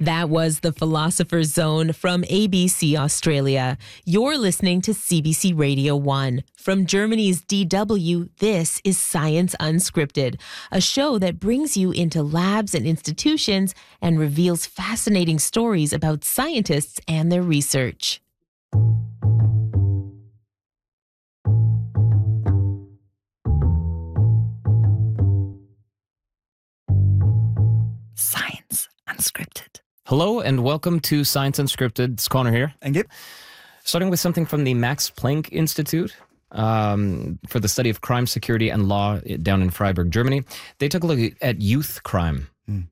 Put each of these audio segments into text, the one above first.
That was The Philosopher's Zone from ABC Australia. You're listening to CBC Radio 1. From Germany's DW, this is Science Unscripted, a show that brings you into labs and institutions and reveals fascinating stories about scientists and their research. Science Unscripted. Hello and welcome to Science Unscripted. It's Connor here. And Gabe. Starting with something from the Max Planck Institute for the study of crime, security, and law down in Freiburg, Germany. They took a look at youth crime.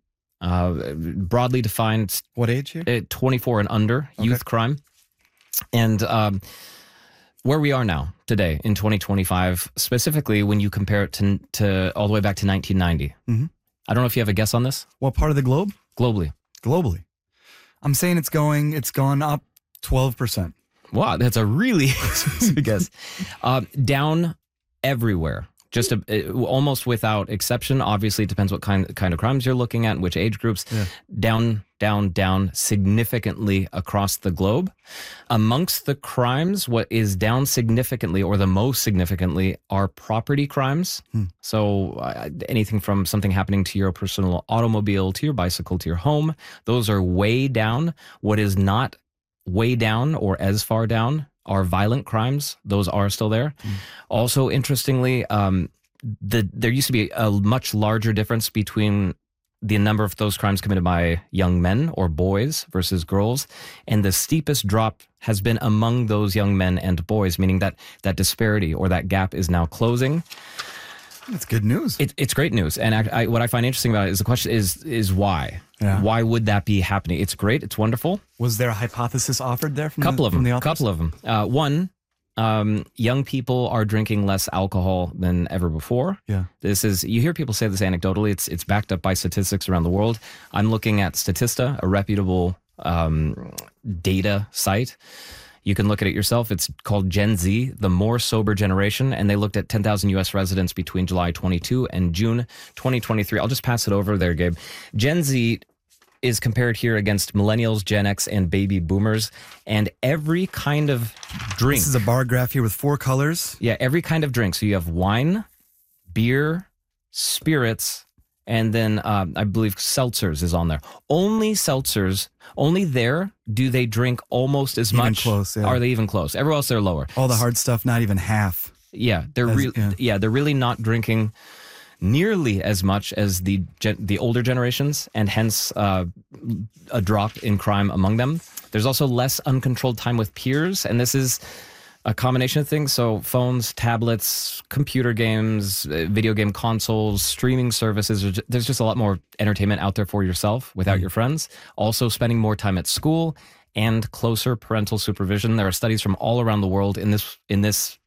Broadly defined. What age here? 24 and under, youth crime. And where we are now, today, in 2025, specifically when you compare it to all the way back to 1990. I don't know if you have a guess on this. What part of the globe? Globally. I'm saying it's gone up 12%. Wow, that's a really specific guess. Down everywhere, just almost without exception. Obviously, it depends what kind of crimes you're looking at and which age groups. Yeah. Down significantly across the globe. Amongst the crimes, what is down significantly or the most significantly are property crimes. So anything from something happening to your personal automobile, to your bicycle, to your home, those are way down. What is not way down or as far down are violent crimes. Those are still there. Also, interestingly, there used to be a much larger difference between the number of those crimes committed by young men or boys versus girls. And the steepest drop has been among those young men and boys, meaning that disparity or that gap is now closing. That's good news. It's great news. And what I find interesting about it is the question is why? Yeah. Why would that be happening? It's great. It's wonderful. Was there a hypothesis offered there from couple the authors? Couple of them. One, young people are drinking less alcohol than ever before. Yeah. You hear people say this anecdotally. It's backed up by statistics around the world. I'm looking at Statista, a reputable data site. You can look at it yourself. It's called Gen Z, the more sober generation, and they looked at 10,000 U.S. residents between July 22 and June 2023. I'll just pass it over there, Gabe. Gen Z is compared here against millennials, Gen X, and baby boomers, and every kind of drink. This is a bar graph here with 4 colors. Yeah, every kind of drink. So you have wine, beer, spirits, and then I believe seltzers is on there. Only seltzers, only there do they drink almost as even much. Close, yeah. Are they even close? Everywhere else they're lower. All the hard stuff, not even half. Yeah, they're really not drinking nearly as much as the older generations, and hence a drop in crime among them. There's also less uncontrolled time with peers, and this is a combination of things. So phones, tablets, computer games, video game consoles, streaming services. There's just a lot more entertainment out there for yourself without your friends. Also spending more time at school and closer parental supervision. There are studies from all around the world in this